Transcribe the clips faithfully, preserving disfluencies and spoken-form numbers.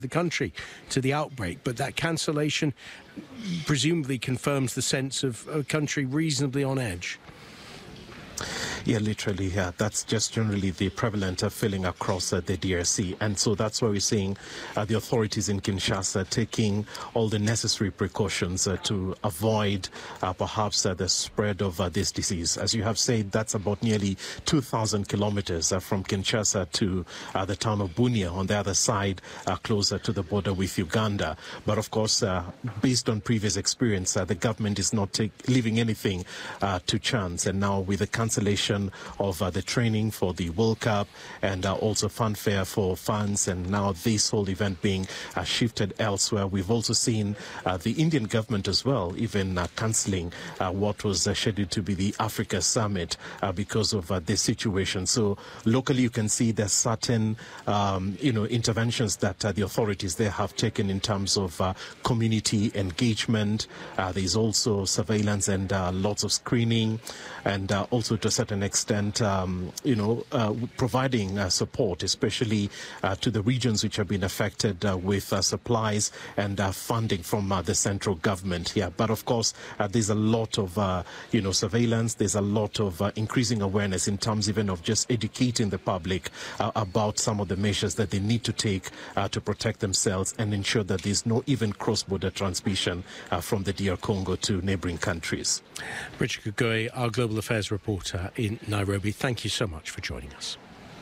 the country to the outbreak, but that cancellation presumably confirms the sense of a country reasonably on edge. Yeah, literally, yeah. That's just generally the prevalent uh, feeling across uh, the D R C. And so that's why we're seeing uh, the authorities in Kinshasa taking all the necessary precautions uh, to avoid uh, perhaps uh, the spread of uh, this disease. As you have said, that's about nearly two thousand kilometers uh, from Kinshasa to uh, the town of Bunia on the other side, uh, closer to the border with Uganda. But of course, uh, based on previous experience, uh, the government is not take, leaving anything uh, to chance. And now with the cancellation of uh, the training for the World Cup and uh, also fanfare for fans, and now this whole event being uh, shifted elsewhere. We've also seen uh, the Indian government as well even uh, cancelling uh, what was uh, scheduled to be the Africa Summit uh, because of uh, this situation. So locally you can see there's certain um, you know interventions that uh, the authorities there have taken in terms of uh, community engagement. Uh, there's also surveillance and uh, lots of screening, and uh, also to a certain extent, um, you know, uh, providing uh, support, especially uh, to the regions which have been affected uh, with uh, supplies and uh, funding from uh, the central government. Yeah, but of course, uh, there's a lot of, uh, you know, surveillance. There's a lot of uh, increasing awareness in terms even of just educating the public uh, about some of the measures that they need to take uh, to protect themselves and ensure that there's no even cross-border transmission uh, from the D R Congo to neighboring countries. Richard Kagoi, our global affairs reporter in Nairobi, thank you so much for joining us.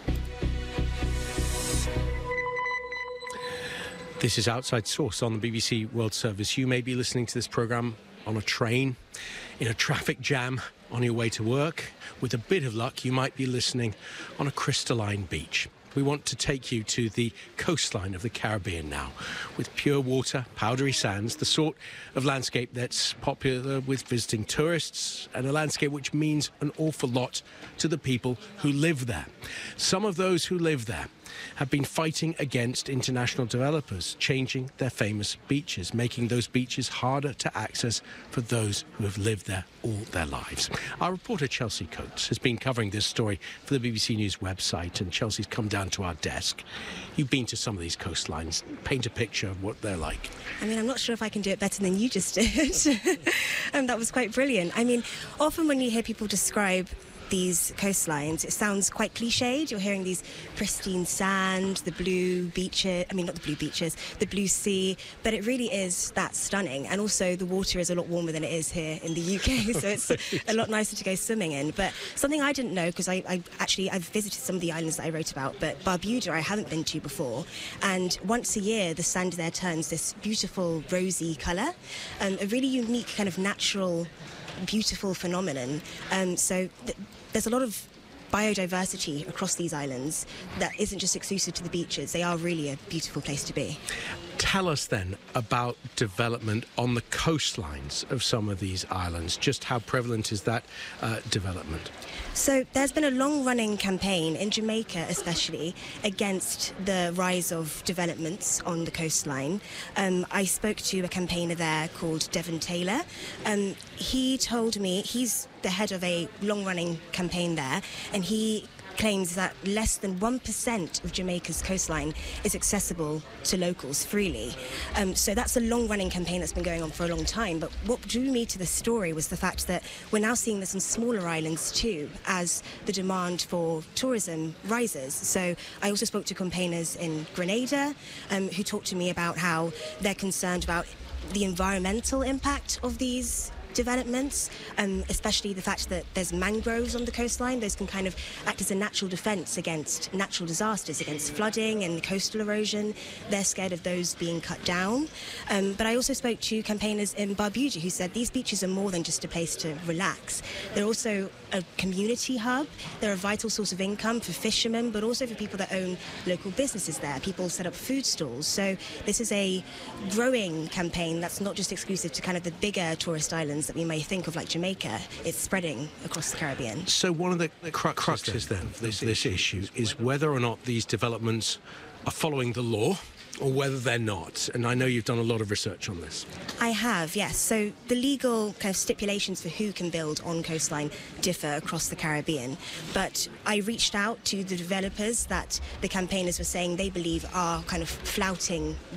This is Outside Source on the B B C World Service. You may be listening to this programme on a train, in a traffic jam, on your way to work. With a bit of luck, you might be listening on a crystalline beach. We want to take you to the coastline of the Caribbean now, with pure water, powdery sands, the sort of landscape that's popular with visiting tourists, and a landscape which means an awful lot to the people who live there. Some of those who live there have been fighting against international developers, changing their famous beaches, making those beaches harder to access for those who have lived there all their lives. Our reporter Chelsea Coates has been covering this story for the B B C News website, and Chelsea's come down to our desk. You've been to some of these coastlines. Paint a picture of what they're like. I mean, I'm not sure if I can do it better than you just did. um, that was quite brilliant. I mean, often when you hear people describe these coastlines, it sounds quite cliched. You're hearing these pristine sand, the blue beaches, I mean not the blue beaches, the blue sea, but it really is that stunning. And also the water is a lot warmer than it is here in the U K, so it's a lot nicer to go swimming in. But something I didn't know, because I, I actually, I've visited some of the islands that I wrote about, but Barbuda I haven't been to before. And once a year, the sand there turns this beautiful rosy colour, um, a really unique kind of natural beautiful phenomenon. Um, so th there's a lot of biodiversity across these islands that isn't just exclusive to the beaches. They are really a beautiful place to be. Tell us then about development on the coastlines of some of these islands. Just how prevalent is that uh, development? So there's been a long-running campaign in Jamaica especially against the rise of developments on the coastline. Um, I spoke to a campaigner there called Devon Taylor. Um, he told me, he's the head of a long-running campaign there, and he claims that less than one percent of Jamaica's coastline is accessible to locals freely. Um, so that's a long-running campaign that's been going on for a long time. But what drew me to the story was the fact that we're now seeing this on smaller islands too, as the demand for tourism rises. So I also spoke to campaigners in Grenada um, who talked to me about how they're concerned about the environmental impact of these developments, um, especially the fact that there's mangroves on the coastline. Those can kind of act as a natural defence against natural disasters, against flooding and coastal erosion. They're scared of those being cut down. Um, but I also spoke to campaigners in Barbuda who said these beaches are more than just a place to relax. They're also a community hub. They're a vital source of income for fishermen, but also for people that own local businesses there. People set up food stalls. So this is a growing campaign that's not just exclusive to kind of the bigger tourist islands that we may think of, like Jamaica. It's spreading across the Caribbean. So one of the cruxes then of this, this issue is whether or not these developments are following the law, or whether they're not. And I know you've done a lot of research on this. I have, yes. So the legal kind of stipulations for who can build on coastline differ across the Caribbean. But I reached out to the developers that the campaigners were saying they believe are kind of flouting